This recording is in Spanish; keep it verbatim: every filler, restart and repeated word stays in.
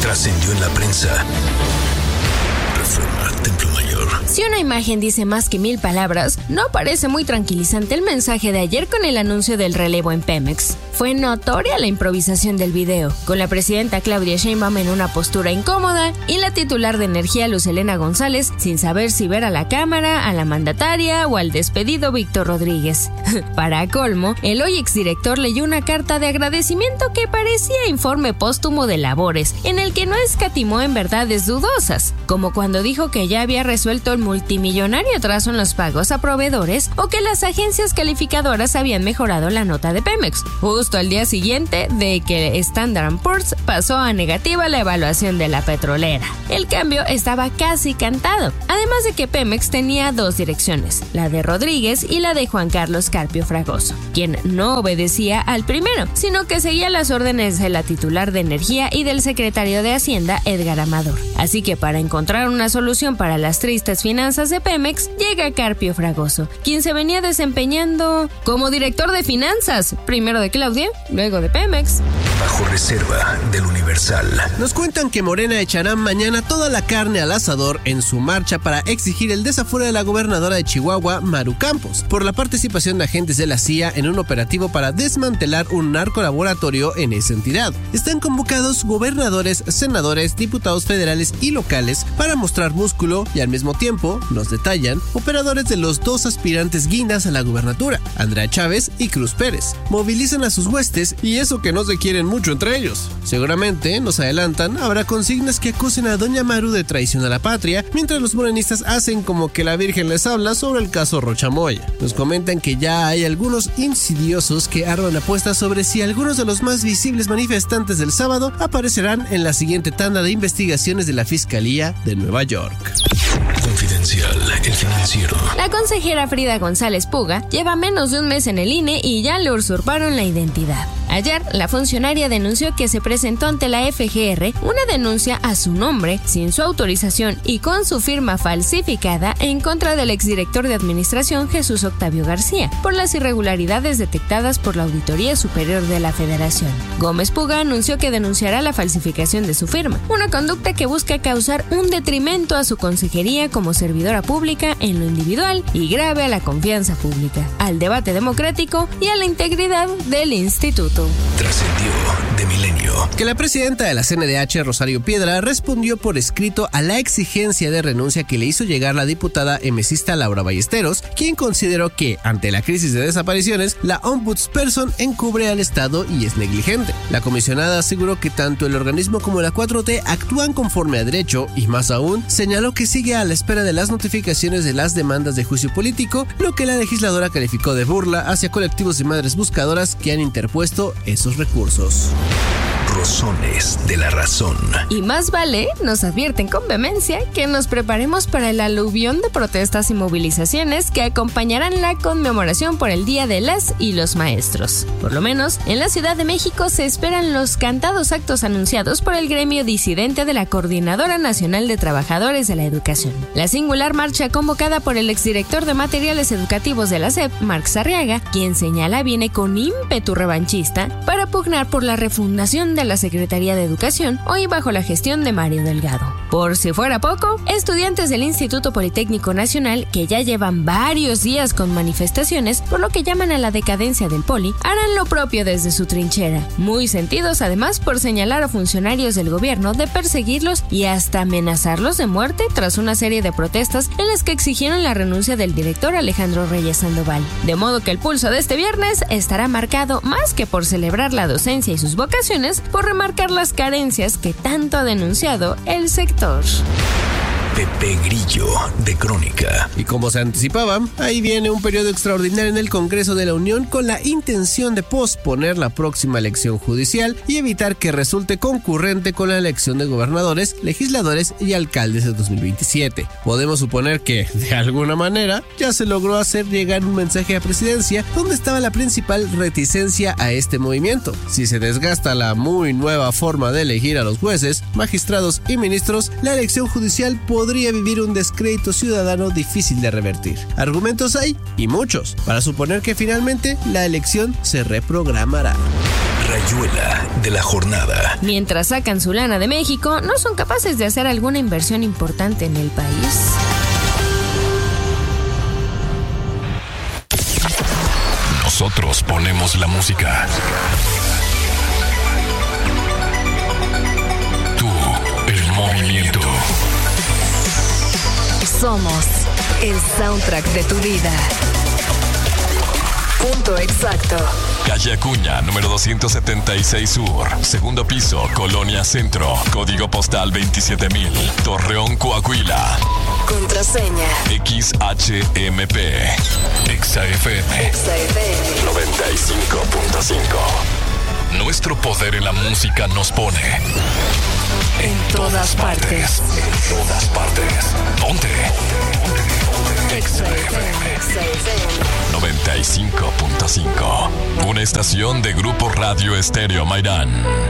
trascendió en la prensa. Reforma, Templo Mayor. Si una imagen dice más que mil palabras, no parece muy tranquilizante el mensaje de ayer con el anuncio del relevo en Pemex. Fue notoria la improvisación del video, con la presidenta Claudia Sheinbaum en una postura incómoda y la titular de Energía, Luz Helena González, sin saber si ver a la cámara, a la mandataria o al despedido Víctor Rodríguez. Para colmo, el hoy exdirector leyó una carta de agradecimiento que parecía informe póstumo de labores, en el que no escatimó en verdades dudosas, como cuando dijo que ya había resuelto el multimillonario atraso en los pagos a proveedores o que las agencias calificadoras habían mejorado la nota de Pemex, justo al día siguiente de que Standard and Poor's pasó a negativa la evaluación de la petrolera. El cambio estaba casi cantado, además de que Pemex tenía dos direcciones, la de Rodríguez y la de Juan Carlos Carpio Fragoso, quien no obedecía al primero, sino que seguía las órdenes de la titular de Energía y del secretario de Hacienda, Edgar Amador. Así que para encontrar una solución para las tristes finanzas de Pemex, llega Carpio Fragoso, quien se venía desempeñando como director de finanzas, primero de Claudia, luego de Pemex. Bajo reserva del Universal. Nos cuentan que Morena echarán mañana toda la carne al asador en su marcha para exigir el desafuero de la gobernadora de Chihuahua, Maru Campos, por la participación de agentes de la C I A en un operativo para desmantelar un narcolaboratorio en esa entidad. Están convocados gobernadores, senadores, diputados federales y locales para mostrar músculo y al mismo tiempo, nos detallan, operadores de los dos aspirantes guindas a la gubernatura, Andrea Chávez y Cruz Pérez, movilizan a sus huestes y eso que no se quieren mucho entre ellos. Seguramente, nos adelantan, habrá consignas que acusen a doña Maru de traición a la patria, mientras los morenistas hacen como que la Virgen les habla sobre el caso Rocha Moya. Nos comentan que ya hay algunos insidiosos que arman apuestas sobre si algunos de los más visibles manifestantes del sábado aparecerán en la siguiente tanda de investigaciones de la Fiscalía de Nueva York. Confidencial, El Financiero. La consejera Frida González Puga lleva menos de un mes en el I N E y ya le usurparon la identidad. Ayer, la funcionaria denunció que se presentó ante la F G R una denuncia a su nombre, sin su autorización y con su firma falsificada en contra del exdirector de administración Jesús Octavio García, por las irregularidades detectadas por la Auditoría Superior de la Federación. Gómez Puga anunció que denunciará la falsificación de su firma, una conducta que busca causar un detrimento a su consejería como servidora pública en lo individual y grave a la confianza pública, al debate democrático y a la integridad del instituto. Trascendió de Milenio. Que la presidenta de la C N D H, Rosario Piedra, respondió por escrito a la exigencia de renuncia que le hizo llegar la diputada emesista Laura Ballesteros, quien consideró que, ante la crisis de desapariciones, la ombudsperson encubre al Estado y es negligente. La comisionada aseguró que tanto el organismo como la cuatro T actúan conforme a derecho y, más aún, señaló que sigue a la espera de las notificaciones de las demandas de juicio político, lo que la legisladora calificó de burla hacia colectivos de madres buscadoras que han interpuesto esos recursos. Rosones de la razón. Y más vale, nos advierten con vehemencia, que nos preparemos para el aluvión de protestas y movilizaciones que acompañarán la conmemoración por el Día de las y los Maestros. Por lo menos, en la Ciudad de México se esperan los cantados actos anunciados por el gremio disidente de la Coordinadora Nacional de Trabajadores de la Educación. La singular marcha convocada por el exdirector de Materiales Educativos de la S E P, Marx Arriaga, quien señala viene con ímpetu revanchista para pugnar por la refundación de la Secretaría de Educación, hoy bajo la gestión de Mario Delgado. Por si fuera poco, estudiantes del Instituto Politécnico Nacional, que ya llevan varios días con manifestaciones por lo que llaman a la decadencia del Poli, harán lo propio desde su trinchera, muy sentidos además por señalar a funcionarios del gobierno de perseguirlos y hasta amenazarlos de muerte tras una serie de protestas en las que exigieron la renuncia del director Alejandro Reyes Sandoval. De modo que el pulso de este viernes estará marcado más que por celebrar la docencia y sus vocaciones, por remarcar las carencias que tanto ha denunciado el sector. Pepe Grillo, de Crónica. Y como se anticipaba, ahí viene un periodo extraordinario en el Congreso de la Unión con la intención de posponer la próxima elección judicial y evitar que resulte concurrente con la elección de gobernadores, legisladores y alcaldes de dos mil veintisiete. Podemos suponer que, de alguna manera, ya se logró hacer llegar un mensaje a presidencia donde estaba la principal reticencia a este movimiento. Si se desgasta la muy nueva forma de elegir a los jueces, magistrados y ministros, la elección judicial podría podría vivir un descrédito ciudadano difícil de revertir. Argumentos hay, y muchos, para suponer que finalmente la elección se reprogramará. Rayuela de la jornada. Mientras sacan su lana de México, no son capaces de hacer alguna inversión importante en el país. Nosotros ponemos la música. Tú, el movimiento. Somos el soundtrack de tu vida. Punto exacto. Calle Acuña, número doscientos setenta y seis Sur. Segundo piso, Colonia Centro. Código postal veintisiete mil. Torreón, Coahuila. Contraseña X H M P. Exa F M. Exa F M noventa y cinco punto cinco. Nuestro poder en la música nos pone en todas partes. En todas partes. Ponte. Exa F M. Exa F M noventa y cinco punto cinco. Una estación de Grupo Radio Estéreo Mairán.